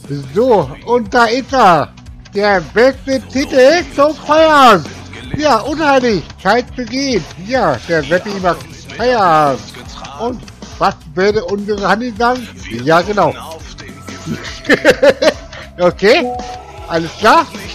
So, und da ist er. Der beste Titel zum Feiern. Ja, Unheiligkeit begeht. Ja, der Seppi macht Feierabend. Und was würde unsere Hanni sagen? Ja, genau. Okay, alles klar.